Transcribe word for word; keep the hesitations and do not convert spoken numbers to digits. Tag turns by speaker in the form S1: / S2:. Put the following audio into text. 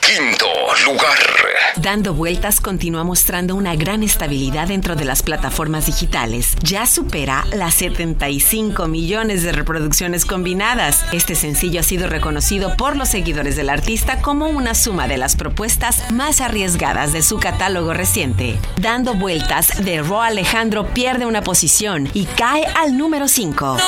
S1: Quinto lugar.
S2: Dando vueltas continúa mostrando una gran estabilidad dentro de las plataformas digitales. Ya supera las setenta y cinco millones de reproducciones combinadas. Este sencillo ha sido reconocido por los seguidores del artista como una suma de las propuestas más arriesgadas de su catálogo reciente. Dando vueltas de Rauw Alejandro pierde una posición y cae al número cinco.